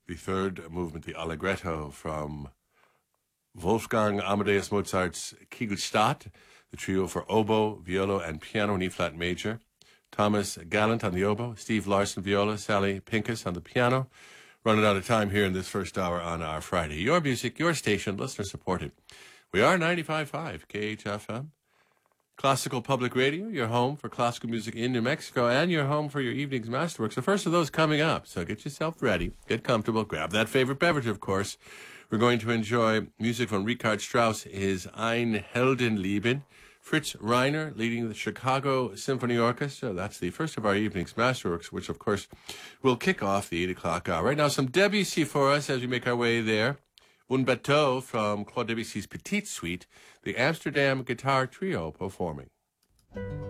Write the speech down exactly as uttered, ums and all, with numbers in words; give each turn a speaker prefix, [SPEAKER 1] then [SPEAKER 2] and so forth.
[SPEAKER 1] The third movement, the Allegretto from Wolfgang Amadeus Mozart's Kegelstadt, the trio for oboe, viola, and piano in E-flat major. Thomas Gallant on the oboe, Steve Larson viola, Sally Pincus on the piano. Running out of time here in this first hour on our Friday. Your music, your station, listener supported. We are ninety-five point five K H F M. Classical Public Radio, your home for classical music in New Mexico, and your home for your evening's masterworks. The first of those coming up, so get yourself ready, get comfortable, grab that favorite beverage, of course. We're going to enjoy music from Richard Strauss, his Ein Heldenleben. Fritz Reiner leading the Chicago Symphony Orchestra. That's the first of our evening's masterworks, which, of course, will kick off the eight o'clock hour. Right now, some Debussy for us as we make our way there. Un Bateau from Claude Debussy's Petite Suite, the Amsterdam Guitar Trio performing.